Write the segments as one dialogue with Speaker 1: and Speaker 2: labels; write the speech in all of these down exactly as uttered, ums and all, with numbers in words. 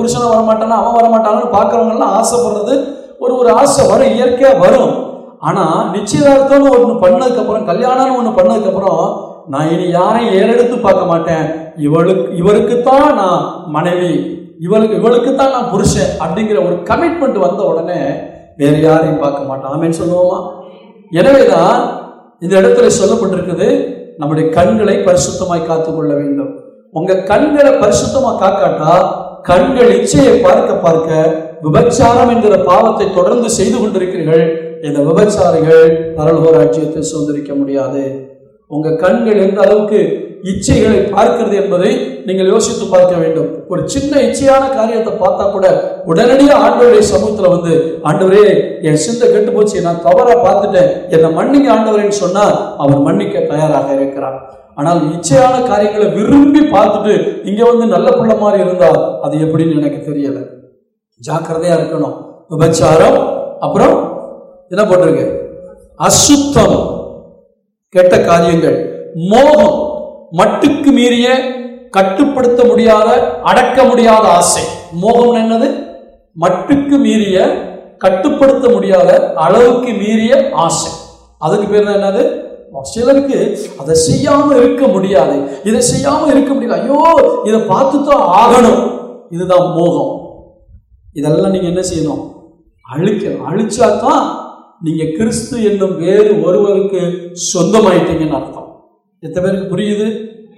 Speaker 1: புருஷனை வரமாட்டானா அவன் வரமாட்டான்னு பார்க்குறவங்கலாம் ஆசைப்படுறது ஒரு ஒரு ஆசை வரும், இயற்கையாக வரும். ஆனால் நிச்சயதார்த்தம்னு ஒன்று பண்ணதுக்கப்புறம், கல்யாணம்னு ஒன்று பண்ணதுக்கப்புறம், நான் இனி யாரையும் ஏறெடுத்து பார்க்க மாட்டேன், இவளுக்கு இவருக்குத்தான் நான் மனைவி, இவளுக்கு இவளுக்குத்தான் நான் புருஷன் அப்படிங்கிற ஒரு கமிட்மெண்ட் வந்த உடனே வேற யாரையும் பார்க்க மாட்டான். ஆமென் சொல்லுவோமா? எனவேதான் இந்த இடத்துல சொல்லப்பட்டிருக்குது, நம்முடைய கண்களை பரிசுத்தமாய் காத்துக்கொள்ள வேண்டும். உங்க கண்களை பரிசுத்தமா காக்காட்டா கண்கள் இச்சையை பார்க்க பார்க்க விபச்சாரம் என்கிற பாவத்தை தொடர்ந்து செய்து கொண்டிருக்கிறீர்கள். இந்த விபச்சாரிகள் பரலோக ராஜ்யத்தை சுதந்திரிக்க முடியாது. உங்க கண்கள் எந்த அளவுக்கு இச்சைகளை பார்க்கிறது என்பதை நீங்கள் யோசித்து பார்க்க வேண்டும். ஒரு சின்ன இச்சையான காரியத்தை பார்த்தா கூட உடனடியாக ஆண்டவருடைய சமூகத்துல வந்து, ஆண்டவரே என் சிந்தை கெட்டு போச்சு, நான் தவறா பார்த்துட்டேன், என்னை மன்னிக்க ஆண்டவரேன்னு சொன்னா அவர் மன்னிக்க தயாராக இருக்கிறார். ஆனால் இச்சையான காரியங்களை விரும்பி பார்த்துட்டு இங்க வந்து நல்ல பிள்ளை மாதிரி இருந்தால் அது எப்படின்னு எனக்கு தெரியல. ஜாக்கிரதையா இருக்கணும். விபச்சாரம், அப்புறம் என்ன போட்டிருக்கு, அசுத்தம், கெட்ட காரியங்கள், மோகம், மட்டுக்கு மீறிய கட்டுப்படுத்த முடியாத அடக்க முடியாத ஆசை. மோகம் என்னது? மட்டுக்கு மீறிய கட்டுப்படுத்த முடியாத அளவுக்கு மீறிய ஆசை. அதுக்கு பேர் தான் என்னது? சிலருக்கு அதை செய்யாம இருக்க முடியாது, இதை செய்யாம இருக்க முடியாது, ஐயோ இதை பார்த்துதான் ஆகணும், இதுதான் மோகம். இதெல்லாம் நீங்க என்ன செய்யணும்? அழிக்கணும். அழிச்சாதான் நீங்க கிறிஸ்து என்னும் வேறு ஒருவருக்கு சொந்தமாயிட்டீங்கன்னு அர்த்தம். எத்தனை பேருக்கு புரியுது?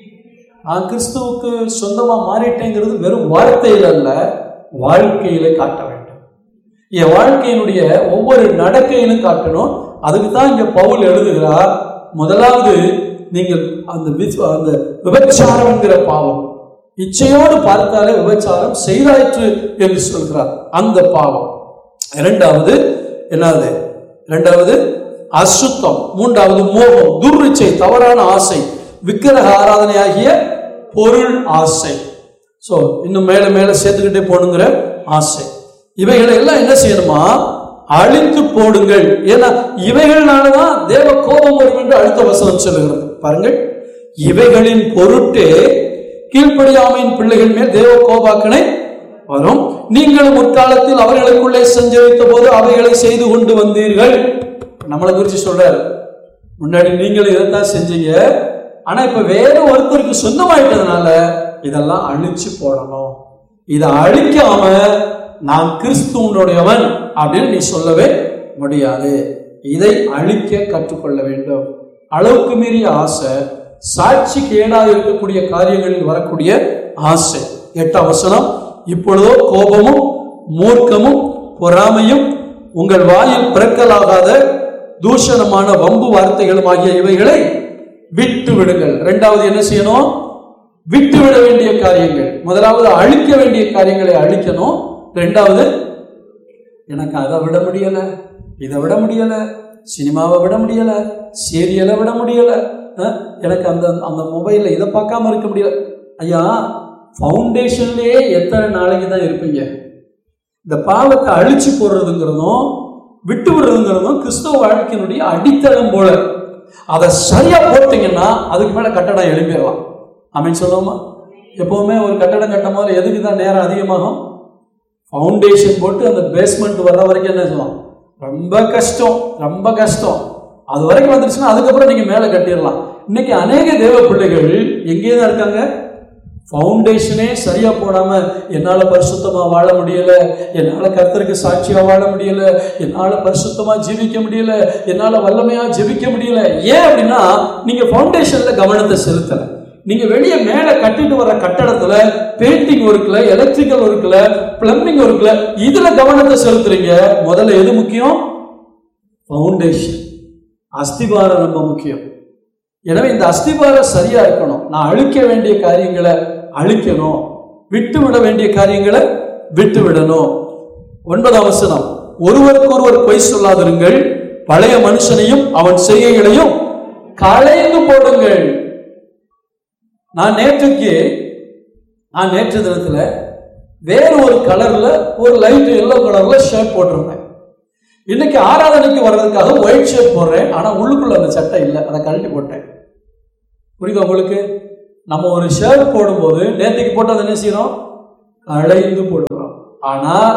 Speaker 1: நான் கிறிஸ்துவுக்கு சொந்தமா மாறிட்டேங்கிறது வெறும் வார்த்தையில் அல்ல, வாழ்க்கையில காட்ட வேண்டும். என் வாழ்க்கையினுடைய ஒவ்வொரு நடக்கையிலும் காட்டணும். அதுக்கு தான் இங்க பவுல் எழுதுகிறார், முதலாவது நீங்கள் அந்த அந்த விபச்சாரம் என்கிற பாவம், இச்சையோடு பார்த்தாலே விபச்சாரம் செய்தாயிற்று என்று சொல்கிறார், அந்த பாவம். இரண்டாவது என்னது? இரண்டாவது அசுத்தம். மூன்றாவது மோகம், துர்ரிச்சை, தவறான ஆசை, விக்கிரக ஆராதனை ஆகிய பொருள் ஆசை. சோ இன்னும் மேல மேல சேர்த்துக்கிட்டே போடுங்கிற ஆசை. இவைகளை எல்லாம் என்ன செய்யணுமா? அழித்து போடுங்கள். ஏன்னா இவைகள்னாலதான் தேவ கோபம் வரும் என்று அடுத்த வசனம் சொல்லுகிறது. பாருங்கள், இவைகளின் பொருட்டே கீழ்ப்படியாமையின் பிள்ளைகள் மேல் தேவ கோபாக்கனை வரும். நீங்களும் முற்காலத்தில் அவர்களுக்குள்ளே சஞ்சரித்த போது அவைகளை செய்து கொண்டு வந்தீர்கள். நம்மளை குறிச்சு சொல்றாரு, முன்னாடி நீங்கள் இதைத்தான் செஞ்சீங்க, ஆனா இப்ப வேற ஒருத்தருக்கு சொந்தமாயிட்டதுனால இதெல்லாம் அழிச்சு போடணும். இதை அழிக்காம நான் கிறிஸ்துவனுடையவன் அப்படின்னு நீ சொல்லவே முடியாது. இதை அழிக்க கற்றுக்கொள்ள வேண்டும். அளவுக்கு மீறிய ஆசை, சாட்சிக்கு ஏடாக இருக்கக்கூடிய காரியங்களில் வரக்கூடிய ஆசை. எட்டாம் வசனம், இப்பொழுதோ கோபமும் மூர்க்கமும் பொறாமையும் உங்கள் வாயில் பிறக்கலாகாத தூஷணமான வம்பு வார்த்தைகளும் ஆகிய இவைகளை விட்டு விடுங்கள். இரண்டாவது என்ன செய்யணும்? விட்டு விட வேண்டிய காரியங்கள். முதலாவது அழிக்க வேண்டிய காரியங்களை அழிக்கணும். இரண்டாவது, எனக்கு அதை விட முடியல, இதை விட முடியல, சினிமாவை விட முடியல, சீரியலை விட முடியல, எனக்கு அந்த அந்த மொபைல்ல இதை பார்க்காம இருக்க முடியல. ஐயா, ஃபவுண்டேஷன்லயே எத்தனை நாளைக்கு தான் இருப்பீங்க? இந்த பாவத்தை அழிச்சு போடுறதுங்கிறதும் விட்டு விடுறதுங்கிறதும் கிறிஸ்தவ வாழ்க்கையினுடைய அடித்தளம் போல. அதை சரியா போட்டீங்கன்னா அதுக்கு மேல கட்டடம் எழுப்பிடலாம். ஆமென் சொல்லுவோமா? எப்பவுமே ஒரு கட்டடம் கட்டும் போது எதுக்கு தான் நேரம் அதிகமாகும்? ஃபவுண்டேஷன் போட்டு அந்த பேஸ்மெண்ட் வர்ற வரைக்கும் என்ன சொல்லுவோம்? ரொம்ப கஷ்டம், ரொம்ப கஷ்டம். அது வரைக்கும் வந்துருச்சுன்னா அதுக்கப்புறம் நீங்க மேல கட்டிடலாம். இன்னைக்கு அநேக தேவ பிள்ளைகள் எங்கே தான் இருக்காங்க? ஃபவுண்டேஷனே சரியா போடாம, என்னால பரிசுத்தமா வாழ முடியல, என்னால கர்த்தருக்கு சாட்சியா வாழ முடியல, என்னால பரிசுத்தமா ஜீவிக்க முடியல, என்னால வல்லமையா ஜெபிக்க முடியல. ஏன் அப்படின்னா நீங்க ஃபவுண்டேஷன்ல கவனத்தை செலுத்தல. நீங்க வெளியே மேல கட்டிட்டு வர கட்டடத்துல பெயிண்டிங் ஒர்க்ல, எலக்ட்ரிக்கல் ஒர்க்ல, பிளம்பிங் ஒர்க்ல இதுல கவனத்தை செலுத்துறீங்க. முதல்ல எது முக்கியம்? ஃபவுண்டேஷன், அஸ்திபாரம் ரொம்ப முக்கியம். எனவே இந்த அஸ்திபாரம் சரியா இருக்கணும். நான் அழிக்க வேண்டிய காரியங்களை அழிக்கணும், விட்டு விட வேண்டிய காரியங்களை விட்டு விடணும். ஒன்பதாம் வசனம், ஒருவருக்கு ஒருவர் பொய் சொல்லாதிருங்கள், பழைய மனுஷனையும் அவன் செய்கைகளையும் களைந்து போடுங்கள். நான் நேற்றுக்கு நான் நேற்று தினத்துல வேற ஒரு கலர்ல ஒரு லைட் எல்லோ கலர்ல ஷர்ட் போட்டிருந்தேன். இன்னைக்கு ஆராதனைக்கு வர்றதுக்காக ஒயிட் ஷர்ட் போடுறேன், ஆனா உள்ளுக்குள்ள அந்த சட்டை இல்லை, அதை கழட்டி போட்டேன். புரியுதா உங்களுக்கு? நம்ம ஒரு ஷர்ட் போடும்போது நேற்றுக்கு போட்டது என்ன செய்யணும்? களைந்து போடுகிறோம். ஆனால்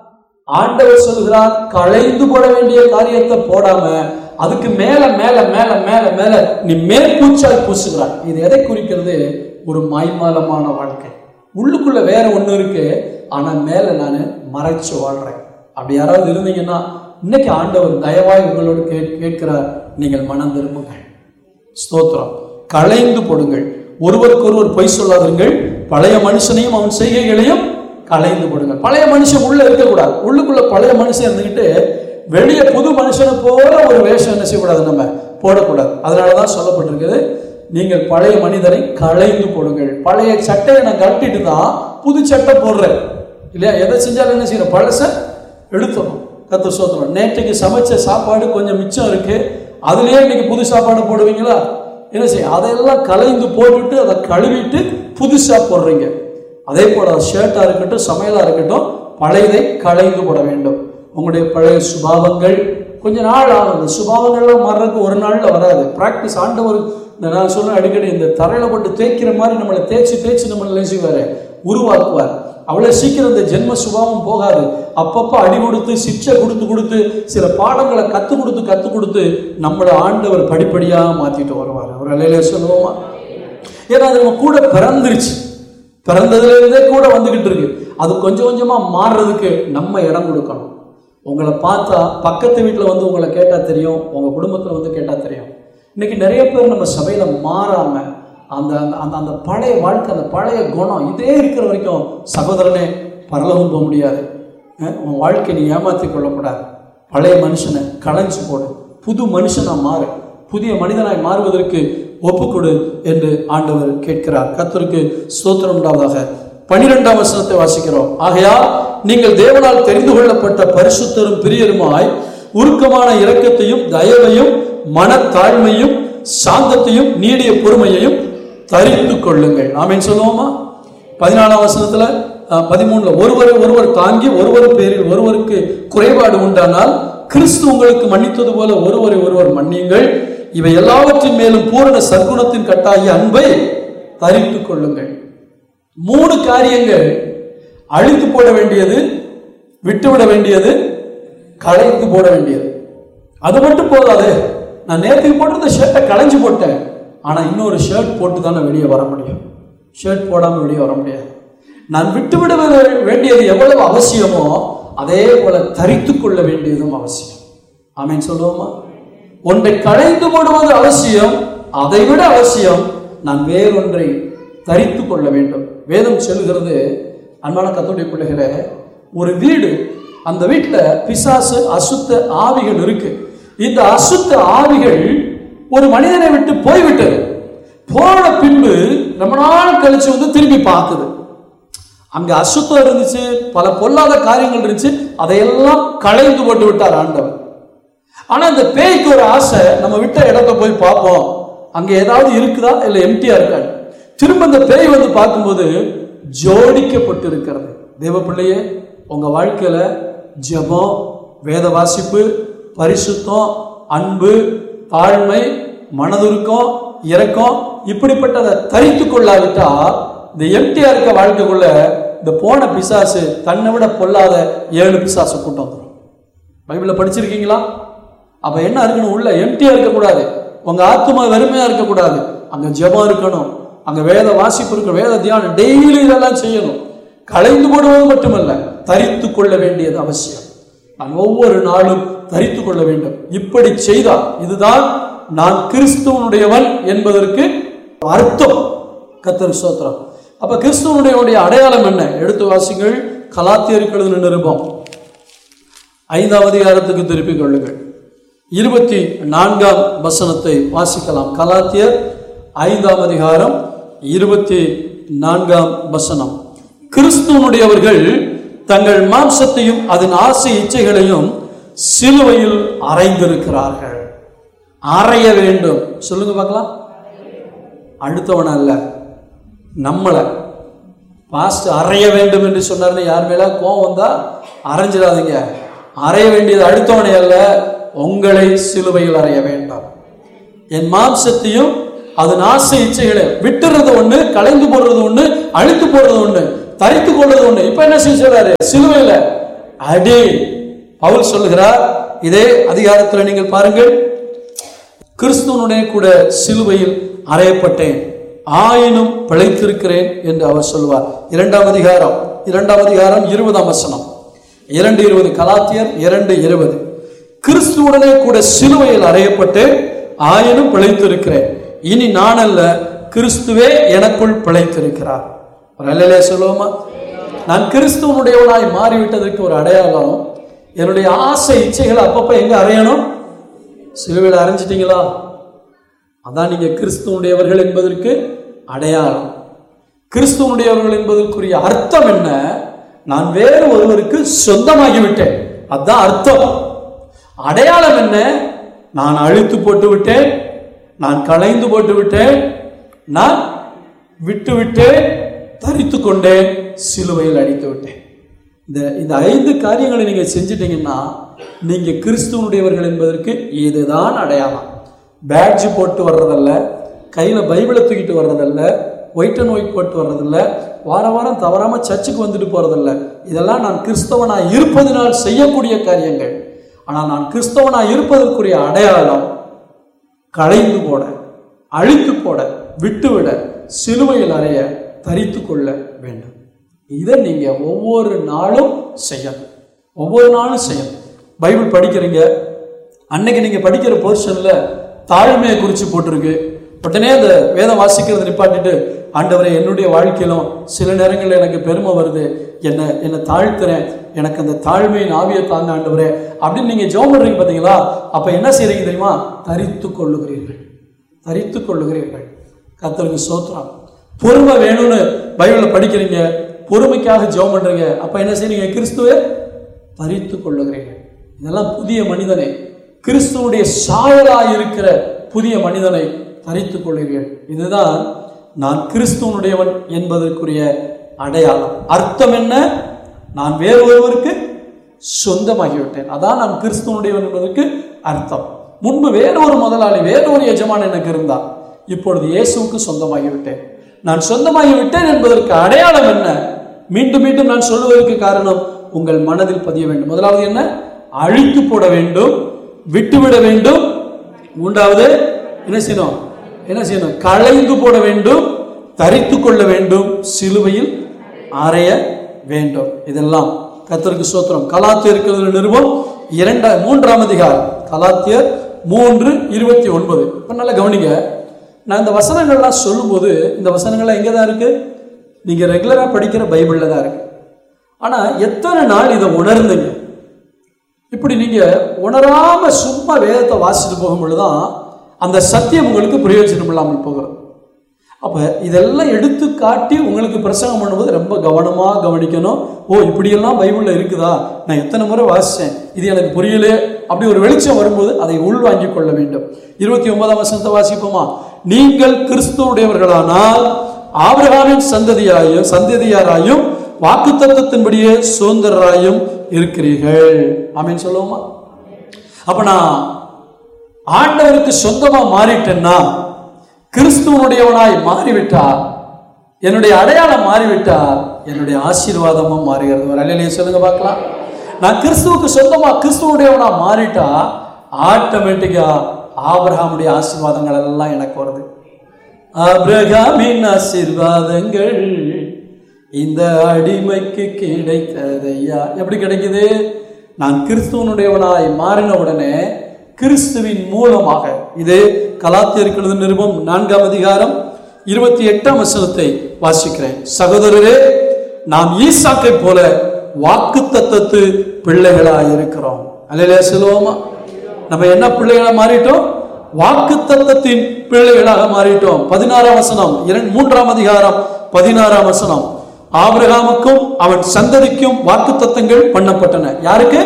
Speaker 1: ஆண்டவர் சொல்கிறார், களைந்து போட வேண்டிய காரியத்தை போடாம அதுக்கு மேல மேல மேல மேல மேல நீ மேற்பூச்சால் பூசுகிறார். இது எதை குறிக்கிறது? ஒரு மாய்மாலமான வாழ்க்கை. உள்ளுக்குள்ள வேற ஒண்ணு இருக்கு, ஆனா மேல நான் மறைச்சு வாழ்றேன். அப்படி யாராவது இருந்தீங்கன்னா இன்னைக்கு ஆண்டவர் தயவாய் உங்களோடு கேட்கிறார், நீங்கள் மனம் திரும்புங்கள். ஸ்தோத்திரம். களைந்து போடுங்கள், ஒருவருக்கு ஒருவர் பொய் சொல்லாதீர்கள், பழைய மனுஷனையும் அவன் செய்கைகளையும் களைந்து போடுங்கள். பழைய மனுஷன் உள்ள இருக்கக்கூடாது. உள்ளுக்குள்ள பழைய மனுஷன் இருந்துகிட்டு வெளியே புது மனுஷனை போல ஒரு வேஷம் என்ன செய்யக்கூடாது, நம்ம போடக்கூடாது. அதனாலதான் சொல்லப்பட்டிருக்குது, நீங்கள் பழைய மனிதனை களைந்து போடுங்கள். பழைய சட்டையை நான் கட்டிட்டு தான் புது சட்டை போடுறேன் இல்லையா? எதை செஞ்சாலும் என்ன செய்யணும், பழச எடுத்துடும். கர்த்தர் ஸ்தோத்திரம். நேற்றுக்கு சமைச்ச சாப்பாடு கொஞ்சம் மிச்சம் இருக்கு, அதுலயே இன்னைக்கு புது சாப்பாடு போடுவீங்களா? என்ன செய்ய, அதையெல்லாம் களைந்து போட்டுட்டு அதை கழுவிட்டு புதுசா போடுறீங்க. அதே போல ஷர்ட்டா இருக்கட்டும், சமையலா இருக்கட்டும், பழையதை களைந்து போட வேண்டும். உங்களுடைய பழைய சுபாவங்கள் கொஞ்ச நாள் ஆகும். அந்த சுபாவங்கள்லாம் மாறுறதுக்கு ஒரு நாள்ல வராது. பிராக்டிஸ். ஆண்டவர் நான் சொல்ல அடிக்கடி, இந்த தரையில போட்டு தேய்க்கிற மாதிரி நம்மளை தேய்ச்சி தேய்ச்சி நம்மளை நினைச்சுவாரு, உருவாக்குவார். அவ்வளவு சீக்கிரம் இந்த ஜென்ம சுபாவம் போகாது. அப்பப்ப அடி கொடுத்து சிக்ஷை கொடுத்து கொடுத்து சில பாடங்களை கத்து கொடுத்து கத்து கொடுத்து நம்மளை ஆண்டவர் படிப்படியா மாத்திட்டு வருவார். அவர் அல்லேலூயா சொல்லுவோமா? ஏன்னா அது நம்ம கூட பிறந்துருச்சு, பிறந்ததுல இருந்தே கூட வந்துகிட்டு இருக்கு. அது கொஞ்சம் கொஞ்சமா மாறுறதுக்கு நம்ம இடம் கொடுக்கணும். உங்களை பார்த்தா பக்கத்து வீட்டில் வந்து உங்களை கேட்டா தெரியும், உங்க குடும்பத்தில் வந்து கேட்டா தெரியும். இன்னைக்கு நிறைய பேர் நம்ம சபையில மாறாம அந்த அந்த அந்த பழைய வாழ்க்கை, அந்த பழைய குணம் இதே இருக்கிற வரைக்கும் சகோதரனே பரலோகம் போக முடியாது. உன் வாழ்க்கை நீ ஏமாற்றி கொள்ளக்கூடாது. பழைய மனுஷனை களைஞ்சு போடு, புது மனுஷனா மாறு, புதிய மனிதனாய் மாறுவதற்கு ஒப்புக்கொடு என்று ஆண்டவர் கேட்கிறார். கர்த்தருக்கு ஸ்தோத்திரம் உண்டாவதாக. பனிரெண்டாம் வசனத்தை வாசிக்கிறோம். ஆகையால் நீங்கள் தேவனால் தெரிந்து கொள்ளப்பட்ட பரிசுத்தரும் பிரியருமாய் உருக்கமான இரக்கத்தையும் தயவையும் மனத்தாழ்மையும் சாந்தத்தையும் நீடிய பொறுமையையும் தரித்து கொள்ளுங்கள். ஆமென் சொல்லுவோமா? பதினாலாம் வசனத்துல பதிமூணுல ஒருவரை ஒருவர் தாங்கி ஒருவர் பேரில் ஒருவருக்கு குறைபாடு உண்டானால் கிறிஸ்து உங்களுக்கு மன்னித்தது போல ஒருவரை ஒருவர் மன்னியுங்கள். இவை எல்லாவற்றின் மேலும் பூரண சற்குணத்தின் கட்டாகிய அன்பை தரித்து கொள்ளுங்கள். மூணு காரியங்கள்: அழித்து போட வேண்டியது, விட்டுவிட வேண்டியது, களைந்து போட வேண்டியது. அது மட்டும் போதாது. நான் நேற்றுக்கு போட்டு ஷர்ட்டை களைஞ்சு போட்டேன், ஆனா இன்னொரு ஷர்ட் போட்டு தானே வெளியே வர முடியும். ஷர்ட் போடாம வெளியே வர முடியாது. நான் விட்டுவிட வேண்டியது எவ்வளவு அவசியமோ அதே போல தரித்து கொள்ள வேண்டியதும் அவசியம். ஆமென் சொல்லுவோமா? ஒன்றை களைந்து போடுவது அவசியம், அதை விட அவசியம் நான் வேறொன்றை தரித்து கொள்ள வேண்டும். வேதம் சொல்லுகிறது, அன்பான கர்த்தருடைய பிள்ளைகளே, ஒரு வீடு, அந்த வீட்டுல பிசாசு அசுத்த ஆவிகள் இருக்கு. இந்த அசுத்த ஆவிகள் ஒரு மனிதனை விட்டு போய்விட்டது. போன பின்பு ரொம்ப நாள் கழிச்சு வந்து திரும்பி பார்க்குது. அங்க அசுத்தம் இருந்துச்சு, பல பொல்லாத காரியங்கள் இருந்துச்சு, அதையெல்லாம் களைந்து போட்டு விட்டார் ஆண்டவர். ஆனா இந்த பேய்க்கு ஒரு ஆசை, நம்ம விட்ட இடத்த போய் பார்ப்போம், அங்க ஏதாவது இருக்குதா இல்ல எம்டியா இருக்காது. திரும்ப இந்த பேய் வந்து பார்க்கும்போது ஜோடிக்கப்பட்டு இருக்கிறது. தேவ பிள்ளையே, உங்க வாழ்க்கையில ஜெபம், வேத வாசிப்பு, பரிசுத்தம், அன்பு, தாழ்மை, மனதுருக்கம், இரக்கம், இப்படிப்பட்டதை தரித்து கொள்ளாவிட்டா இந்த எம்டியா இருக்க வாழ்க்கைக்குள்ள இந்த போன பிசாசு தன்னை விட பொல்லாத ஏழு பிசாசு கூட்டம் வந்துடும். பைபிள்ல படிச்சிருக்கீங்களா? அப்ப என்ன இருக்கணும்? உள்ள எம்டியா இருக்கக்கூடாது, உங்க ஆத்மா வெறுமையா இருக்கக்கூடாது. அங்க ஜெபம் இருக்கணும், அங்க வேத வாசிப்பு இருக்கணும், வேத தியானம், டெய்லி இதெல்லாம் செய்யணும். களைந்து போடுவது மட்டுமல்ல, தரித்து கொள்ள வேண்டியது அவசியம். நான் ஒவ்வொரு நாளும் தரித்து கொள்ள வேண்டும். இப்படி செய்தால் இதுதான் நான் கிறிஸ்துவனுடையவன் என்பதற்கு அர்த்தம். கர்த்தர் ஸ்தோத்திரம். அப்ப கிறிஸ்துவனுடைய அடையாளம் என்ன? எடுத்து வாசிங்கள். கலாத்தியருக்கு எழுதின நிருபம் ஐந்தாம் அதிகாரத்துக்கு திருப்பிக் கொள்ளுங்கள். இருபத்தி நான்காம் வசனத்தை வாசிக்கலாம். கலாத்தியர் ஐந்தாம் அதிகாரம் இருபத்தி நான்காம் வசனம். கிறிஸ்துவனுடையவர்கள் தங்கள் மாம்சத்தையும் அதன் ஆசை இச்சைகளையும் சிலுவையில் அறைந்திருக்கிறார்கள். அறைய வேண்டும். சொல்லுங்க பார்க்கலாம். அடுத்தவன அல்ல, நம்மளை. பாஸ்ட் அறைய வேண்டும் என்று சொன்னார்னு யார் மேல கோவம் வந்தா அரைஞ்சிடாதீங்க. அறைய வேண்டியது அடுத்தவனை அல்ல, உங்களை சிலுவையில் அறைய வேண்டாம். என் மாம்சத்தையும் அதன் ஆசை இச்சைகளை விட்டுறது ஒண்ணு, கலைந்து போடுறது ஒண்ணு, அழித்து போடுறது ஒண்ணு. தரித்து கொள்வது ஒண்ணு. இப்ப என்ன செய்ய சொல்றாரு? சிலுவையில அடி. பவுல் சொல்லுகிறார், இதே அதிகாரத்தில் நீங்கள் பாருங்கள், கிறிஸ்துவனுடைய கூட சிலுவையில் அறையப்பட்டேன், ஆயினும் பிழைத்திருக்கிறேன் என்று அவர் சொல்வார். இரண்டாம் அதிகாரம் இரண்டாம் அதிகாரம் இருபதாம் வசனம், இரண்டு இருபது, கலாத்தியர் இரண்டு இருபது. கிறிஸ்துவுடனே கூட சிலுவையில் அறையப்பட்டு ஆயினும் பிழைத்திருக்கிறேன், இனி நான் அல்ல, கிறிஸ்துவே எனக்குள் பிழைத்திருக்கிறார். ஒரு அல்லேலூயா சொல்லுவோமா? நான் கிறிஸ்துவனுடையவனாய் மாறிவிட்டதற்கு ஒரு அடையாளம், என்னுடைய ஆசை இச்சைகள் அப்பப்ப எங்க அறையணும்? சிலுவையில் அரைஞ்சிட்டீங்களா? அதான் நீங்க கிறிஸ்துவனுடையவர்கள் என்பதற்கு அடையாளம். கிறிஸ்துவனுடையவர்கள் என்பதற்குரிய அர்த்தம் என்ன? நான் வேறு ஒருவருக்கு சொந்தமாகிவிட்டேன், அதுதான் அர்த்தம். அடையாளம் என்ன? நான் அழித்து போட்டு விட்டேன், நான் களைந்து போட்டு விட்டேன், நான் விட்டு விட்டேன், தரித்து கொண்டேன், சிலுவையில் அடித்து விட்டேன். இந்த இந்த ஐந்து காரியங்களை நீங்க செஞ்சிட்டீங்கன்னா நீங்க கிறிஸ்துவனுடையவர்கள் என்பதற்கு இதுதான் அடையாளம். பேட்ஜ் போட்டு வர்றதல்ல, கையில பைபிளை தூக்கிட்டு வர்றதல்ல, ஒயிட் அண்ட் ஒயிட் போட்டு வர்றதில்ல, வார வாரம் தவறாம சர்ச்சுக்கு வந்துட்டு போறதில்ல. இதெல்லாம் நான் கிறிஸ்தவனாய் இருப்பதனால் செய்யக்கூடிய காரியங்கள். ஆனால் நான் கிறிஸ்தவனாய் இருப்பதற்குரிய அடையாளம் களைந்து போட, அழித்து போட, விட்டுவிட, சிலுவையில் அறைய, தரித்து கொள்ள வேண்டும். இதை நீங்க ஒவ்வொரு நாளும் செய்யணும். ஒவ்வொரு நாளும் செய்யணும். பைபிள் படிக்கிறீங்க, அன்னைக்கு நீங்க படிக்கிற போர்ஷன்ல தாழ்மையை குறித்து போட்டிருக்கு. உடனே அந்த வேதம் வாசிக்கிறத நிப்பாட்டிட்டு, ஆண்டவரே என்னுடைய வாழ்க்கையிலும் சில நேரங்களில் எனக்கு பெருமை வருது, என்ன என்னை தாழ்த்துறேன், எனக்கு அந்த தாழ்மையின் ஆவியை தாங்க ஆண்டவரே அப்படின்னு நீங்க ஜெபம் பண்றீங்க பார்த்தீங்களா? அப்ப என்ன செய்றீங்க தெரியுமா? தரித்து கொள்ளுகிறீர்கள், தரித்து கொள்ளுகிறீர்கள். கர்த்தருக்கு ஸ்தோத்திரம். பொறுமை வேணும்னு பைபிளை படிக்கிறீங்க, பொறுமைக்காக ஜெபம் பண்றீங்க, அப்ப என்ன செய்றீங்க? கிறிஸ்துவை தரித்து கொள்ளுகிறீர்கள். இதெல்லாம் புதிய மனிதனை, கிறிஸ்துவுடைய சாயலாய் இருக்கிற புதிய மனிதனை தரித்து கொள்ளுங்கள். இதுதான் நான் கிறிஸ்துவனுடையவன் என்பதற்குரிய அடையாளம். அர்த்தம் என்ன? நான் வேறு ஒருவருக்கு சொந்தமாகிவிட்டேன், அதான் நான் கிறிஸ்துவனுடையவன் என்பதற்கு அர்த்தம். முன்பு வேற ஒரு முதலாளி, வேற ஒரு எஜமான் எனக்கு இருந்தார், இப்பொழுது இயேசுவுக்கு சொந்தமாகிவிட்டேன். நான் சொந்தமாகிவிட்டேன் என்பதற்கு அடையாளம் என்ன? மீண்டும் மீண்டும் நான் சொல்லுவதற்கு காரணம் உங்கள் மனதில் பதிய வேண்டும். முதலாவது என்ன? அழித்து போட வேண்டும், விட்டுவிட வேண்டும். மூன்றாவது என்ன செய்யணும்? என்ன செய்யணும்? களைந்து போட வேண்டும், தரித்து கொள்ள வேண்டும், சிலுவையில் அறைய வேண்டும். இதெல்லாம் கர்த்தருக்கு ஸ்தோத்திரம். கலாத்தியர் நிருபம் இரண்டா மூன்றாம் அதிகாரம், கலாத்தியர் மூன்று இருபத்தி ஒன்பது. இப்ப நல்லா கவனிங்க. நான் இந்த வசனங்கள்லாம் சொல்லும் போது இந்த வசனங்கள்லாம் எங்கே தான் இருக்கு? நீங்க ரெகுலரா படிக்கிற பைபிள்ல தான் இருக்கு. ஆனா எத்தனை நாள் இதை உணர்ந்துங்க? இப்படி நீங்க உணராம சும்மா வேதத்தை வாசிட்டு போகும் பொழுதுதான் அந்த சத்தியம் உங்களுக்கு பிரயோஜனம் இல்லாமல் போகிறது. அப்ப இதெல்லாம் எடுத்து காட்டி உங்களுக்கு பிரசங்கம் பண்ணும்போது ரொம்ப கவனமா கவனிக்கணும். ஓ, இப்படியெல்லாம் பைபிள்ல இருக்குதா, நான் எத்தனை முறை வாசிச்சேன், இது எனக்கு புரியலே, அப்படி ஒரு வெளிச்சம் வரும்போது அதை உள்வாங்கிக் கொள்ள வேண்டும். இருபத்தி ஒன்பதாம் வசனத்தை வாசிப்போமா? நீங்கள் கிறிஸ்துவுடையவர்களானால் ஆபிரகாமின் சந்ததியாயும் சந்ததியாராயும் வாக்குத்தத்தத்தின்படியே சுதந்திரராயும் இருக்கிறீர்கள். ஆமென் சொல்லுவோமா? அப்ப நான் ஆண்டவருக்கு சொந்தமா மாறிட்டேன்னா, கிறிஸ்துவனுடையவனாய் மாறிவிட்டார், என்னுடைய அடையாளம் மாறிவிட்டார், என்னுடைய ஆசீர்வாதமும் மாறுகிறது. ஒரு அல்லேலூயா சொல்லுங்க பார்க்கலாம். நான் கிறிஸ்துவுக்கு சொந்தமா கிறிஸ்துவனுடையவனா மாறிட்டா ஆட்டோமேட்டிக்கா ஆபிரகாமுடைய ஆசீர்வாதங்கள் எல்லாம் எனக்கு வருது. ஆபிரகாமின் ஆசீர்வாதங்கள் இந்த அடிமைக்கு கிடைத்ததையா. எப்படி கிடைக்குது? நான் கிறிஸ்துவனுடையவனாய் மாறின உடனே கிறிஸ்துவின் மூலமாக. இது கலாத்தியர் நிருபம் நான்காம் அதிகாரம் இருபத்தி எட்டாம் வசனத்தை வாசிக்கிறேன். சகோதரரே, நாம் ஈசாக்கை போல வாக்குத்தத்தத்து பிள்ளைகளாய் இருக்கிறோம். அல்லேலூயா சொல்லுவோமா? நம்ம என்ன பிள்ளைகளா மாறிட்டோம்? வாக்குத்தத்தத்தின் பிள்ளைகளாக மாறிட்டோம். பதினாறாம் வசனம், இரண்டு மூன்றாம் அதிகாரம் பதினாறாம் வசனம். ஆபிரகாமுக்கும் அவன் சந்ததிக்கும் வாக்குத்தத்தங்கள் பண்ணப்பட்டன. யாருக்கு?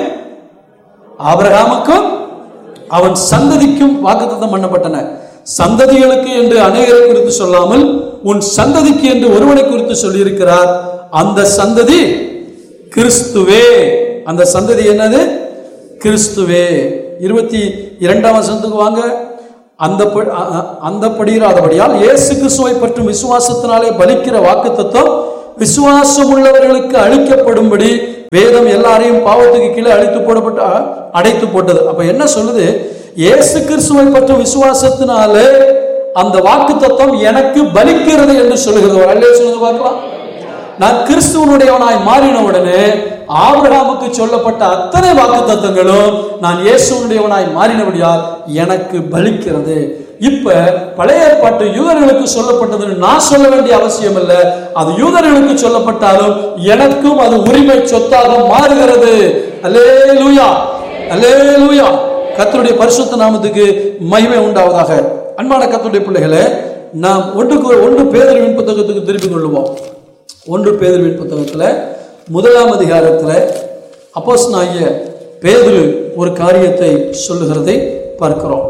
Speaker 1: ஆபிரகாமுக்கும் அவன் சந்ததிக்கும் வாக்குத்தத்தம் பண்ணப்பட்டன. சந்ததிகளுக்கு என்று அநேகரை குறித்து சொல்லாமல் உன் சந்ததிக்கு என்று ஒருவனை குறித்து சொல்லியிருக்கிறார். அந்த சந்ததி கிறிஸ்துவே. அந்த சந்ததி என்னது? கிறிஸ்துவே. இருபத்தி இரண்டாம் வசனத்துக்கு வாங்க. அந்த அந்த படியிராதபடியால் இயேசு கிறிஸ்துவை பற்றும் விசுவாசத்தினாலே பலிக்கிற வாக்குத்தத்தம் விசுவாசம் உள்ளவர்களுக்கு அளிக்கப்படும்படி வேதம் எல்லாரையும் பாவத்துக்கு கீழே அழித்து போடப்பட்ட அடைத்து போட்டது. அப்ப என்ன சொல்லுது? இயேசு கிறிஸ்துவை பற்ற விசுவாசத்தினாலே அந்த வாக்கு தத்துவம் எனக்கு பலிக்கிறது என்று சொல்லுகிறது. அல்லேலூயா சொல்லுங்க பார்க்கலாம். நான் கிறிஸ்துவனுடையவனாய் மாறின உடனே ஆபிரகாமுக்கு சொல்லப்பட்ட அத்தனை வாக்கு தத்தங்களும் நான் இயேசுவனுடையவனாய் மாறினபடியால் எனக்கு பலிக்கிறது. இப்ப பழைய ஏற்பாட்டு யூதர்களுக்கு சொல்லப்பட்டது நான் சொல்ல வேண்டிய அவசியம் இல்லை. அது யூதர்களுக்கு சொல்லப்பட்டாலும் எனக்கும் அது உரிமை சொத்தாக மாறுகிறது. அல்லேலூயா, அல்லேலூயா. கர்த்தருடைய பரிசுத்த நாமத்துக்கு மகிமை உண்டாவதாக. அன்பான கர்த்தருடைய பிள்ளைகளே, நாம் ஒன்றுக்கு ஒன்று பேதுருவின் புத்தகத்துக்கு திருப்பிக் கொள்ளுவோம். ஒன்று பேதுருவின் புத்தகத்துல முதலாம் அதிகாரத்துல அப்போஸ்தலனாகிய பேதுரு ஒரு காரியத்தை சொல்லுகிறதை பார்க்கிறோம்.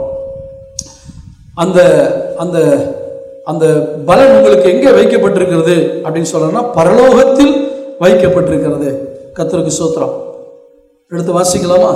Speaker 1: அந்த அந்த அந்த பலன் உங்களுக்கு எங்கே வைக்கப்பட்டிருக்கிறது அப்படின்னு சொல்லணும்னா பரலோகத்தில் வைக்கப்பட்டிருக்கிறது. கர்த்தருக்கு ஸ்தோத்திரம். எடுத்து வாசிக்கலாமா?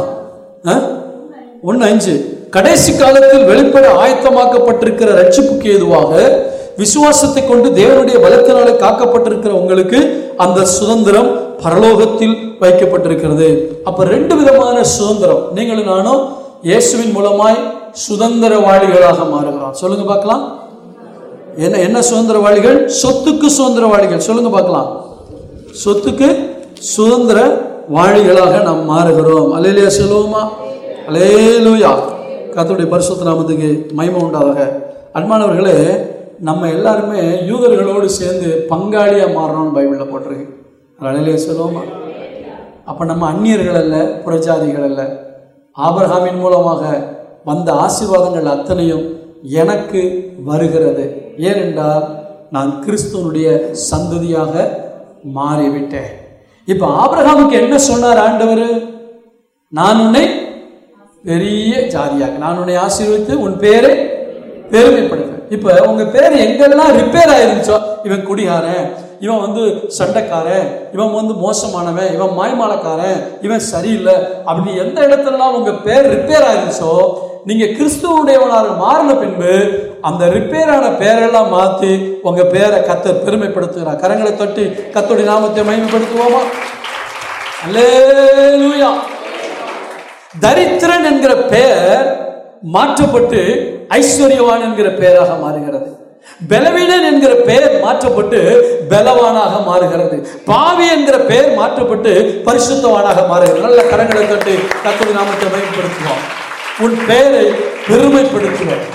Speaker 1: ஒன்னு அஞ்சு. கடைசி காலத்தில் வெளிப்பட ஆயத்தமாக்கப்பட்டிருக்கிற ரட்சிப்புக்கு ஏதுவாக விசுவாசத்தை கொண்டு தேவனுடைய பலத்தினாலே காக்கப்பட்டிருக்கிற உங்களுக்கு அந்த சுதந்திரம் பரலோகத்தில் வைக்கப்பட்டிருக்கிறது. அப்ப ரெண்டு விதமான சுதந்திரம். நீங்களும் நானும் இயேசுவின் மூலமாய் சுதந்திரவாளிகளாக மாறுகிறோம். சொல்லுங்க பார்க்கலாம். என்ன என்ன சுதந்திரவாளிகள்? சொத்துக்கு சுதந்திரவாளிகள். சொல்லுங்க பார்க்கலாம். சொத்துக்கு சுதந்திர வாளிகளாக நாம் மாறுகிறோம். அல்லேலூயா சொல்லுவோமா? அல்லேலூயா. கர்த்தருடைய பரிசுத்த நாமத்துக்கு மகிமை உண்டாதாக. அன்பானவர்களே, நம்ம எல்லாருமே யூதர்களோடு சேர்ந்து பங்காளியா மாறணும்னு பைபிள்ல போட்டிருக்கு. அல்லேலூயா சொல்லுவோமா? அப்ப நம்ம அந்நியர்கள் அல்ல, புறஜாதிகள் அல்ல. ஆபிரகாமின் மூலமாக வந்த ஆசீர்வாதங்கள் அத்தனையும் எனக்கு வருகிறது. ஏனென்றால் நான் கிறிஸ்துவனுடைய சந்ததியாக மாறிவிட்டேன். இப்ப ஆபிரகாமுக்கு என்ன சொன்னார் ஆண்டவர்? நான் உன்னை பெரிய ஜாதியாக, நான் உன்னை ஆசீர்வதித்து உன் பேரை பெருமைப்படுத்த. இப்ப உங்க பேர் எங்கெல்லாம் ரிப்பேர் ஆயிருந்துச்சோ, இவன் குடிகாரன், இவன் வந்து சண்டைக்காரன், இவன் வந்து மோசமானவன், இவன் மாய்மாலக்காரன், இவன் சரியில்லை அப்படின்னு எந்த இடத்துலலாம் உங்க பேர் ரிப்பேர் ஆயிருந்துச்சோ, நீங்க கிறிஸ்துவனுடையவனாக மாறின பின்பு அந்த ரிப்பேரான பேரெல்லாம் மாற்றி உங்க பேரை கர்த்தர் பெருமைப்படுத்துகிறார். கரங்களை தட்டி கர்த்தருடைய நாமத்தை மகிமைப்படுத்துவோமா? அல்லேலூயா. தரித்திரன் என்கிற பெயர் மாற்றப்பட்டு ஐஸ்வர்யவான் என்கிற பெயராக மாறுகிறது. பலவீனன் என்கிற பெயர் மாற்றப்பட்டு பலவானாக மாறுகிறது. பாவி என்கிற பெயர் மாற்றப்பட்டு பரிசுத்தவானாக மாறுகிறது. நல்ல கரங்களை தட்டி கர்த்தருடைய நாமத்தை மகிமைப்படுத்துவோம். உன் பெயரை பெருமைப்படுத்துவோம்.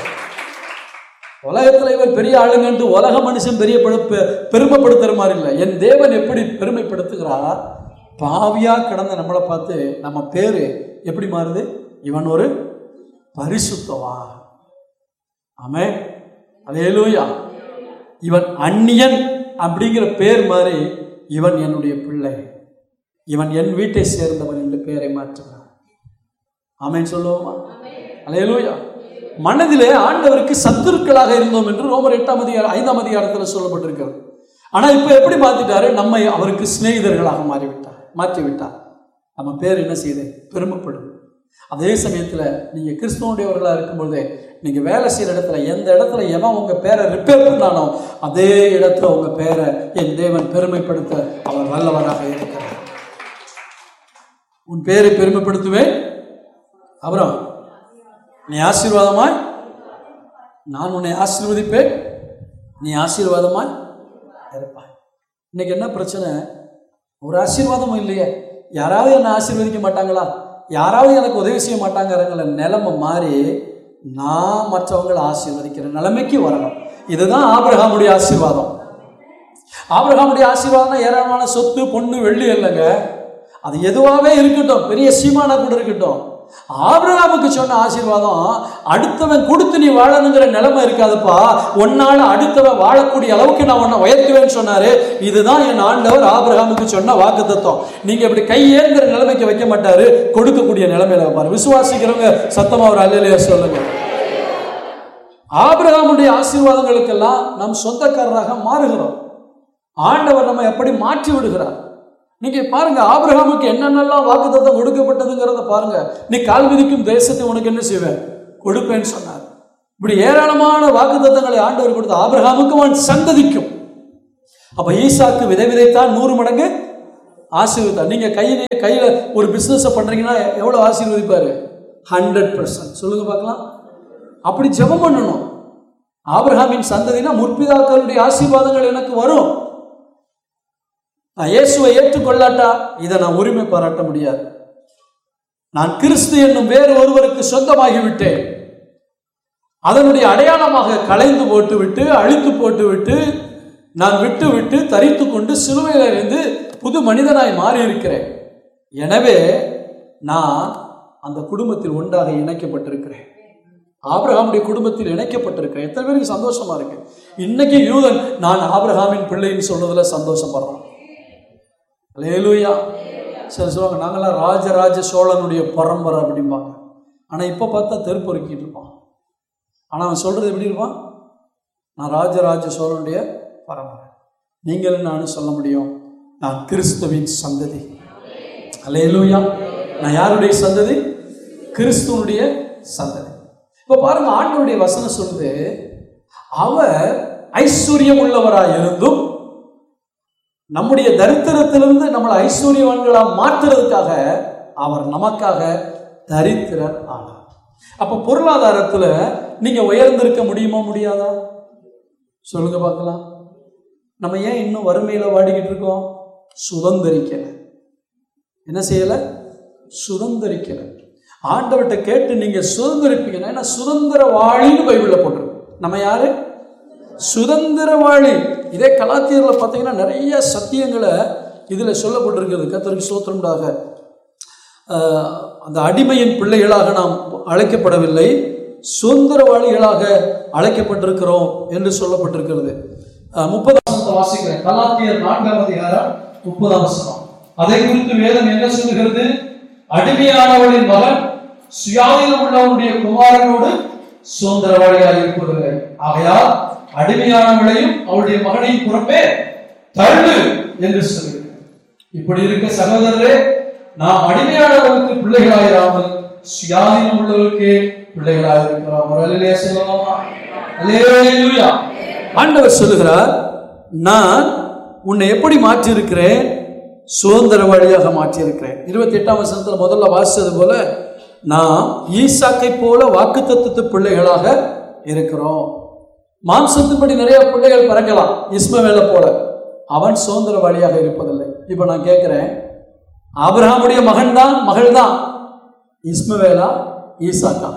Speaker 1: உலகத்துல இவன் பெரிய ஆளுங்க உலக மனுஷன் பெரிய பெருமைப்படுத்துற மாதிரி இல்லை. என் தேவன் எப்படி பெருமைப்படுத்துகிறார்? பாவியா கிடந்த நம்மளை பார்த்து நம்ம பேரு எப்படி மாறுது? இவன் ஒரு பரிசுத்தவான். ஆமென், அல்லேலூயா. இவன் அந்நியன் அப்படிங்கிற பேர் மாதிரி இவன் என்னுடைய பிள்ளை, இவன் என் வீட்டை சேர்ந்தவன் என்று பெயரை மாற்றுகிறான். ஆமென் சொல்லுவோமா? அல்லேலூயா. மனதிலே ஆண்டவருக்கு சத்துருக்களாக இருந்தோம் என்று ரோமர் எட்டாம் அதிகாரம் ஐந்தாம் அதிகாரத்தில் சொல்லப்பட்டிருக்கிறது. ஆனா இப்ப எப்படி மாத்திட்டாரு? நம்மை அவருக்கு சிநேகிதர்களாக மாறிவிட்டார், மாற்றி விட்டார். நம்ம பேர் என்ன செய்யுது? பெருமைப்படுது. அதே சமயத்துல நீங்க கிறிஸ்துவனுடையவர்களா இருக்கும்பொழுதே நீங்க வேலை செய்யற இடத்துல எந்த இடத்துல எவன் உங்க பேரை ரிப்பேர் பண்ணானோ அதே இடத்துல உங்க பேரை என் தேவன் பெருமைப்படுத்த அவர் வல்லவராக இருக்கிறார். உன் பேரை பெருமைப்படுத்துவேன். அப்புறம் நீ ஆசீர்வாதமாய், நான் உன்னை ஆசீர்வதிப்பேன், நீ ஆசீர்வாதமாய் இருப்பாய். இன்னைக்கு என்ன பிரச்சனை? ஒரு ஆசீர்வாதமும் இல்லையே. யாராவது என்ன ஆசீர்வதிக்க மாட்டாங்களா? யாராவது எனக்கு உதவி செய்ய மாட்டாங்கிற நிலைமை மாறி நான் மற்றவங்களை ஆசீர்வதிக்கிற நிலைமைக்கு வரணும். இதுதான் ஆபிரகாமுடைய ஆசீர்வாதம். ஆபிரகாமுடைய ஆசீர்வாதம் ஏராளமான சொத்து, பொண்ணு, வெள்ளி இல்லைங்க. அது எதுவாகவே இருக்கட்டும், பெரிய சீமானா கூட இருக்கட்டும். ஆபிரகாமுக்கு சொன்ன ஆசீர்வாதம் அடுத்தவன் கொடுத்து நீ வாழணுங்கிற நிலைமை இருக்காதுப்பா. ஒன்னால அடுத்தவன் வாழக்கூடிய அளவுக்கு நான் உன்னை உயர்த்துவேன்னு சொன்னாரு. இதுதான் என் ஆண்டவர் ஆபிரகாமுக்கு சொன்ன வாக்குத்தத்தம். நீங்க இப்படி கையேங்கிற நிலைமைக்கு வைக்க மாட்டாரு, கொடுக்கக்கூடிய நிலைமையில வைப்பாரு. விசுவாசிக்கிறவங்க சத்தமா ஒரு அல்லேலூயா சொல்லுங்க. ஆபிரகாமுடைய ஆசீர்வாதங்களுக்கெல்லாம் நாம் சொந்தக்காரராக மாறுகிறோம். ஆண்டவர் நம்ம எப்படி மாற்றி விடுகிறார். நீங்க பாருங்க, ஆபிரகாமுக்கு என்னென்னலாம் வாக்குத்தத்தம் கொடுக்கப்பட்டதுங்கிறத பாருங்க. நீ கால் மிதிக்கும் தேசத்தை உனக்கு என்ன செய்வேன்? கொடுப்பேன்னு சொன்னார். இப்படி ஏராளமான வாக்குத்தத்தங்களை ஆண்டவர் கொடுத்த ஆபிரகாமுக்கும் அவன் சந்ததிக்கும். அப்ப ஈசாக்கு விதை விதைத்தான் நூறு மடங்கு ஆசீர்வதித்தார். நீங்க கையில கையில ஒரு பிசினஸ் பண்றீங்கன்னா எவ்வளவு ஆசீர்வதிப்பாரு? Hundred percent. சொல்லுங்க பார்க்கலாம். அப்படி ஜெபம் பண்ணணும். ஆபிரகாமின் சந்ததினா முற்பிதாக்களுடைய ஆசீர்வாதங்கள் எனக்கு வரும். நான் இயேசுவை ஏற்றுக்கொள்ளாட்டா இதை நான் உரிமை பாராட்ட முடியாது. நான் கிறிஸ்து என்னும் வேறு ஒருவருக்கு சொந்தமாகிவிட்டேன். அதனுடைய அடையாளமாக களைந்து போட்டு விட்டு அழித்து போட்டு விட்டு நான் விட்டு விட்டு தரித்து கொண்டு சிலுவையில் இருந்து புது மனிதனாய் மாறி இருக்கிறேன். எனவே நான் அந்த குடும்பத்தில் ஒன்றாக இணைக்கப்பட்டிருக்கிறேன். ஆபிரகாமுடைய குடும்பத்தில் இணைக்கப்பட்டிருக்கிறேன். எத்தனை பேருக்கு சந்தோஷமா இருக்கு? இன்னைக்கு யூதன் நான் ஆபிரகாமின் பிள்ளைன்னு சொல்றதுல சந்தோஷப்படுறான். அல்லேலூயா. சரி சொல்லுவாங்க, நாங்களாம் ராஜராஜ சோழனுடைய பரம்பரை அப்படிம்பாங்க. ஆனா இப்ப பார்த்தா தெரு பொறுக்கிட்டு இருப்பான். ஆனா அவன் சொல்றது எப்படி இருப்பான்? நான் ராஜராஜ சோழனுடைய பரம்பரை. நீங்கள் நானும் சொல்ல முடியும், நான் கிறிஸ்துவின் சந்ததி. அல்லேலூயா. நான் யாருடைய சந்ததி? கிறிஸ்துவனுடைய சந்ததி. இப்ப பாருங்க, ஆண்டவருடைய வசனம் சொல்லுது, அவர் ஐஸ்வர்யம் உள்ளவராய் இருந்தும் நம்முடைய தரித்திரத்திலிருந்து நம்மளை ஐஸ்வர்யவான்களா மாற்றுறதுக்காக அவர் நமக்காக தரித்திரர் ஆனார். அப்ப பொருளாதாரத்துல நீங்க உயர்ந்திருக்க முடியுமா முடியாதா? சொல்லுங்க பார்க்கலாம். நம்ம ஏன் இன்னும் வறுமையில வாடிக்கிட்டு இருக்கோம்? சுதந்திரிக்கல. என்ன செய்யல? சுதந்திரிக்கல. ஆண்டவர்கிட்ட கேட்டு நீங்க சுதந்திரிப்பீங்கன்னா, ஏன்னா சுதந்திரவாளின்னு பைபிள்ல போட்டிருக்கு. நம்ம யாரு? சுதந்திரவாளி. இதே கலாத்தியர்ல பார்த்தீங்கன்னா நிறைய சத்தியங்களை இதுல சொல்லப்பட்டிருக்கிறது. கர்த்தருக்கு ஸ்தோத்திரமாக. அந்த அடிமையின் பிள்ளைகளாக நாம் அழைக்கப்படவில்லை, சுதந்திரவாளிகளாக அழைக்கப்பட்டிருக்கிறோம் என்று சொல்லப்பட்டிருக்கிறது. முப்பதாம் வாசிக்கிறேன். கலாத்தியர் நான்காம் அதிகாரம் முப்பதாம் வசனம். அதை குறித்து வேதம் என்ன சொல்லுகிறது? அடிமையானவளின் மகன் சுயாதீனம் உள்ளவனுடைய குமாரனோடு சுதந்திரவாளியாக இருப்பதில்லை. ஆகையால் அடிமையானவளையும் அவளுடைய மகனையும் புறப்பே தள்ளு என்று சொல்லுகிறது. இப்படி இருக்க சகோதரரே, நாம் அடிமையானவர்களுக்கு பிள்ளைகளாயிராமல் சுயாதீனம் உள்ளவர்களுக்கு பிள்ளைகளாக இருக்கிறோம். அல்லேலூயா சொல்லலாமா? அல்லேலூயா. ஆண்டவர் சொல்லுகிறார், நான் உன்னை எப்படி மாற்றி இருக்கிறேன்? சுதந்திரவாளியாக மாற்றி இருக்கிறேன். இருபத்தி எட்டாம் வசனத்துல முதல்ல வாசிச்சது போல, நாம் ஈசாக்கை போல வாக்குத்தத்தத்து பிள்ளைகளாக இருக்கிறோம். மாம்சத்தின்படி நிறைய பிள்ளைகள் பிறக்கலாம், இஸ்மவேலை போல. அவன் சுதந்திரவாளியாக இருப்பதில்லை. இப்ப நான் கேட்கிறேன், ஆபிரகாமுடைய மகன் தான் மகள் தான் இஸ்மவேலா ஈசாக்கா?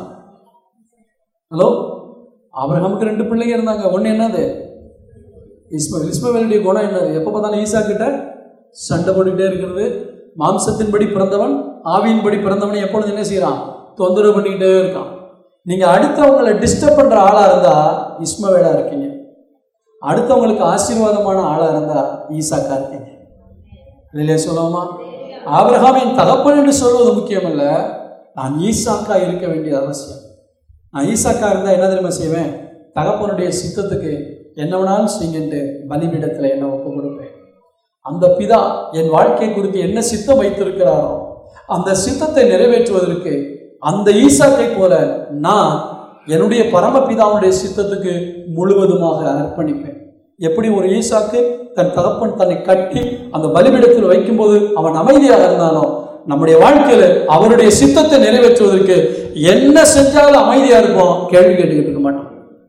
Speaker 1: ஹலோ, ஆபிரகாமுக்கு ரெண்டு பிள்ளைங்க இருந்தாங்க. ஒன்னு என்னது? இஸ்மவேல். இஸ்மவேலுடைய குணம் என்னது? எப்ப பார்த்தாலும் ஈசா கிட்ட சண்டை போட்டுக்கிட்டே இருக்கிறது. மாம்சத்தின்படி பிறந்தவன் ஆவியின்படி பிறந்தவனை எப்பொழுது என்ன செய்யறான்? தொந்தரவு பண்ணிக்கிட்டே இருக்கான். நீங்க அடுத்தவங்களை டிஸ்டர்ப் பண்ற ஆளா இருந்தா இஸ்மவேலா இருக்கீங்க. அடுத்தவங்களுக்கு ஆசீர்வாதமான ஆளா இருந்தா ஈசாக்கா இருக்கீங்க. இல்லையா சொல்லலாமா? ஆபிரகாமின் தகப்பன் என்று சொல்வது முக்கியம் அல்ல, நான் ஈசாக்கா இருக்க வேண்டிய அவசியம். நான் ஈசாக்கா இருந்தா என்ன தெரியுமா செய்வேன்? தகப்பனுடைய சித்தத்துக்கு என்ன வேணாலும் செய்யுங்கன்ட்டு பலிபீடத்துல என்ன ஒப்பு கொடுப்பேன். அந்த பிதா என் வாழ்க்கை குறித்து என்ன சித்தம் வைத்திருக்கிறாரோ அந்த சித்தத்தை நிறைவேற்றுவதற்கு அந்த ஈசாக்கை போல நான் என்னுடைய பரமபிதாவுடைய சித்தத்துக்கு முழுவதுமாக அர்ப்பணிப்பேன். எப்படி ஒரு ஈசாக்கு தன் தகப்பன் தன்னை கட்டி அந்த பலிபீடத்தில் வைக்கும்போது அவன் அமைதியாக இருந்தானோ, நம்முடைய வாழ்க்கையில அவருடைய சித்தத்தை நிறைவேற்றுவதற்கு என்ன செஞ்சாலும் அமைதியா இருப்போம், கேள்வி கேட்டுக்கிட்டு இருக்க மாட்டோம்.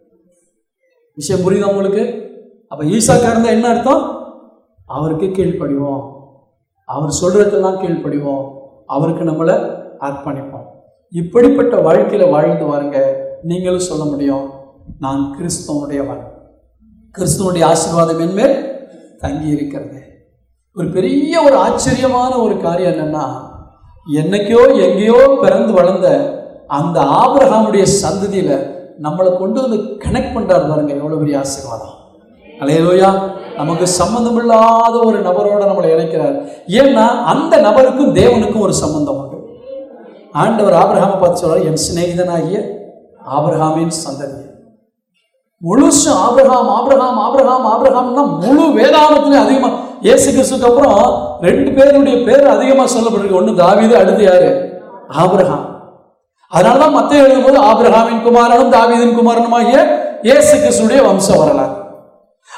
Speaker 1: விஷயம் புரியுதா உங்களுக்கு? அப்ப ஈசாக்கா இருந்தா என்ன அர்த்தம்? அவருக்கு கீழ்ப்படிவோம், அவர் சொல்றதெல்லாம் கீழ்ப்படிவோம், அவருக்கு நம்மளை அர்ப்பணிப்போம். இப்படிப்பட்ட வாழ்க்கையில வாழ்ந்து வாருங்க. நீங்களும் சொல்ல முடியும், நான் கிறிஸ்துவனுடையவன், கிறிஸ்துவனுடைய ஆசீர்வாதம் என்மேல் தங்கி இருக்கிறது. ஒரு பெரிய ஒரு ஆச்சரியமான ஒரு காரியம் என்னன்னா, என்னைக்கோ எங்கேயோ பிறந்து வளர்ந்த அந்த ஆபிரகாமுடைய சந்ததியில நம்மளை கொண்டு வந்து கனெக்ட் பண்றாரு பாருங்க. எவ்வளவு பெரிய ஆசீர்வாதம். அல்லேலூயா. நமக்கு சம்பந்தம் இல்லாத ஒரு நபரோட நம்மளை இணைக்கிறார். ஏன்னா அந்த நபருக்கும் தேவனுக்கும் ஒரு சம்பந்தம் உண்டு. ஆண்டவர் ஆபிரகாமை பார்த்து சொல்றாரு, என் சிநேகிதனாகிய ஆபிரகாமின் சந்ததி. முழுசு ஆபிரகாம் ஆபிரகாம் ஆபிரகாம் ஆபிரகாம் தான் முழு வேதாகமத்திலே அதிகமா. இயேசு கிறிஸ்துக்கு அப்புறம் ரெண்டு பேருடைய பேர் அதிகமா சொல்லப்பட்டிருக்கு. ஒண்ணு தாவீது, அடுத்து யாரு? ஆபிரகாம். அதனாலதான் மத்தேயு எழுதும்போது ஆபிரகாமின் குமாரனும் தாவீதின் குமாரனும் ஆகிய இயேசு கிறிஸ்துடைய வம்ச வரலாறு.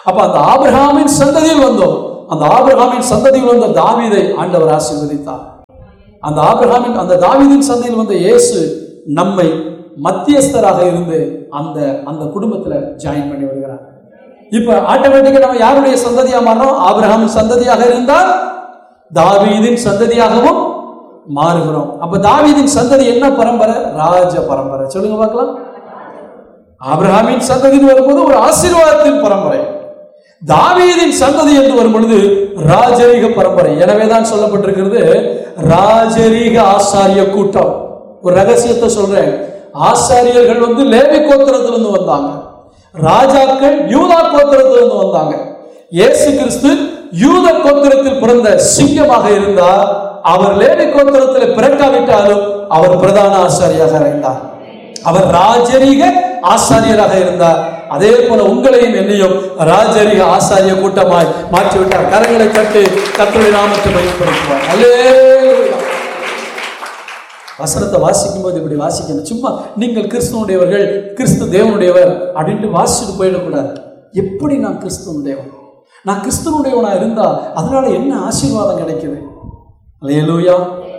Speaker 1: அப்ப அந்த ஆபிரகாமின் சந்ததியில் வந்தோம். அந்த ஆபிரகாமின் சந்ததியில் வந்த தாவீதை ஆண்டவர் ஆசீர்வதித்தார். அந்த ஆபிரகாமின் அந்த தாவீதின் சந்ததியில் வந்த இயேசு நம்மை மத்தியஸ்தராக இருந்து அந்த அந்த குடும்பத்துல ஜாயின் பண்ணி விடுகிறார். இப்ப ஆட்டோமேட்டிக்கா நம்ம யாருடைய சந்ததியா மாறோம்? ஆபிரகாமின் சந்ததியாக இருந்தால் தாவீதின் சந்ததியாகவும் மாறுகிறோம். அப்ப தாவீதின் சந்ததி என்ன பரம்பரை? ராஜ பரம்பரை. சொல்லுங்க பார்க்கலாம். ஆபிரகாமின் சந்ததி வரும்போது ஒரு ஆசீர்வாதத்தின் பரம்பரை. தாவீதின் சந்ததி என்று வரும் பொழுது ராஜரீக பரம்பரை. எனவேதான் சொல்லப்பட்டிருக்கிறது ராஜரீக ஆசாரிய கூட்டம். ஒரு ரகசியத்தை சொல்றேன். ஆசாரியர்கள் வந்து லேவி கோத்திரத்திலிருந்து வந்தாங்க, ராஜாக்கள் யூதா கோத்திரத்திலிருந்து வந்தாங்க. இயேசு கிறிஸ்து யூத கோத்திரத்தில் பிறந்த சிங்கமாக இருந்தார். அவர் லேவி கோத்திரத்தில் பிறக்காவிட்டாலும் அவர் பிரதான ஆசாரியாக இருந்தார். அவர் ராஜரீக ஆசாரியராக இருந்தார். அதே போல உங்களையும் என்னையும் ராஜரீக ஆசாரிய கூட்டமாய் மாற்றிவிட்டார். கரங்களை தட்டி கர்த்தருடைய நாமத்தை பயன்படுத்துவார். அல்லேலூயா. வசனத்தை வாசிக்கும் போது இப்படி வாசிக்கணும். சும்மா நீங்கள் கிறிஸ்துவனுடையவர்கள், கிறிஸ்து தேவனுடையவர் அப்படின்ட்டு வாசிச்சுட்டு போயிடக்கூடாது. எப்படி நான் கிறிஸ்துவனுடையவன், நான் கிறிஸ்துவனுடையவனா இருந்தா அதனால என்ன ஆசீர்வாதம் கிடைக்குது? அல்லேலூயா.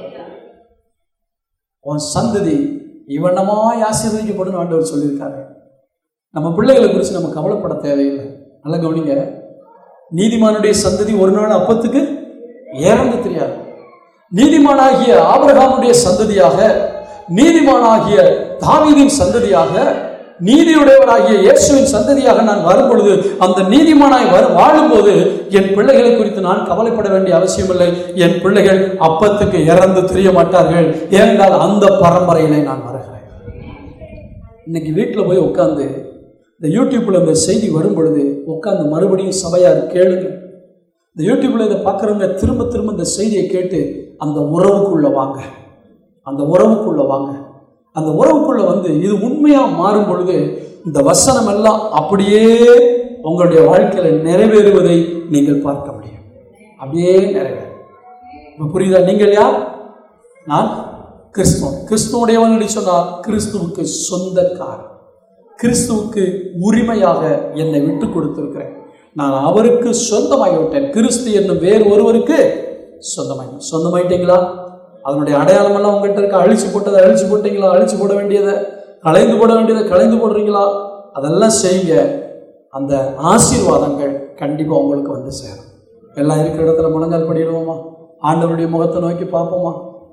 Speaker 1: உன் சந்ததி இவனமாய் ஆசீர்வதிக்கப்படும் ஆண்டவர் சொல்லியிருக்காரு. நம்ம பிள்ளைகளை குறித்து நம்ம கவலைப்பட தேவையில்லை. நல்லா கவனிங்க. நீதிமானுடைய சந்ததி ஒரு நாள் அப்பத்துக்கு ஏறந்து தெரியாது. நீதிமானாகிய ஆபிரகாமுடைய சந்ததியாக, நீதிமானாகிய தாவீதின் சந்ததியாக, நீதியுடையவராகிய இயேசுவின் சந்ததியாக நான் வரும் பொழுது, அந்த நீதிமானாய் வாழும்போது என் பிள்ளைகளை குறித்து நான் கவலைப்பட வேண்டிய அவசியம் இல்லை. என் பிள்ளைகள் அப்பத்துக்கு இறந்து தெரிய மாட்டார்கள். ஏனென்றால் அந்த பரம்பரையிலே நான் வருகிறேன். இன்னைக்கு வீட்டில் போய் உட்காந்து இந்த யூடியூப்ல இந்த செய்தி வரும் பொழுது உட்காந்து மறுபடியும் சபையார் கேளுங்க. இந்த யூடியூப்ல இதை பார்க்குறவங்க திரும்ப திரும்ப இந்த செய்தியை கேட்டு அந்த உறவுக்குள்ள வாங்க, அந்த உறவுக்குள்ள வாங்க. அந்த உறவுக்குள்ள வந்து இது உண்மையா மாறும் பொழுது இந்த வசனம் எல்லாம் அப்படியே உங்களுடைய வாழ்க்கையில நிறைவேறுவதை நீங்கள் பார்க்க முடியும். அப்படியே நிறைவேறும். புரியுதா? நீங்கள் யார்? நான் கிறிஸ்துவன். கிறிஸ்துவனுடையவன் சொன்னால் கிறிஸ்துவுக்கு சொந்தக்காரன், கிறிஸ்துவுக்கு உரிமையாக என்னை விட்டு கொடுத்திருக்கிறேன். நான் அவருக்கு சொந்தமாகிவிட்டேன். கிறிஸ்து என்னும் வேறு ஒருவருக்கு சொந்தமாகி சொந்தமாயிட்டீங்களா? அதனுடைய அடையாளம் எல்லாம் உங்கள்கிட்ட இருக்க. அழிச்சு போட்டதை அழிச்சு போட்டீங்களா? அழிச்சு போட வேண்டியதை களைந்து போட வேண்டியதை களைந்து போடுறீங்களா? அதெல்லாம் செய்யுங்க. அந்த ஆசீர்வாதங்கள் கண்டிப்பாக உங்களுக்கு வந்து சேரும். எல்லாம் இருக்கிற இடத்துல முழங்கால் படிடுவோமா? ஆண்டவருடைய முகத்தை நோக்கி பார்ப்போமா?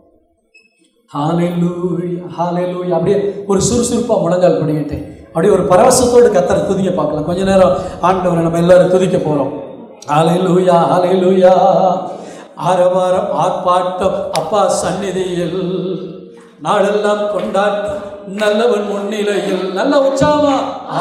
Speaker 1: ஹல்லேலூயா, ஹல்லேலூயா. அப்படியே ஒரு சுறுசுறுப்பா முழங்கால் படிக்கிட்டு அப்படியே ஒரு பரவசத்தோடு கர்த்தரை துதிக்க பார்க்கலாம். கொஞ்ச நேரம் ஆண்டவரை நம்ம எல்லாரும் துதிக்க போறோம். ஹல்லேலூயா, ஹல்லேலூயா. ஆரவாரம் ஆர்ப்பாட்டம் அப்பா சந்நிதியில் நாளெல்லாம் கொண்டாட்டம் நல்லவன் முன்னிலையில். நல்ல உற்சாகமா